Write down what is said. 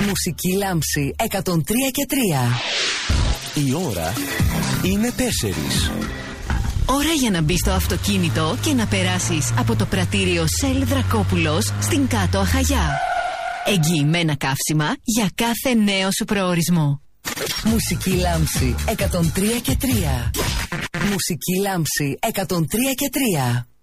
Μουσική λάμψη 103 και 3. Η ώρα είναι 4. Ώρα για να μπεις στο αυτοκίνητο και να περάσεις από το πρατήριο Shell Δρακόπουλος στην Κάτω Αχαγιά. Εγγυημένα καύσιμα για κάθε νέο σου προορισμό. Μουσική λάμψη 103 και 3. Μουσική λάμψη 103 και 3.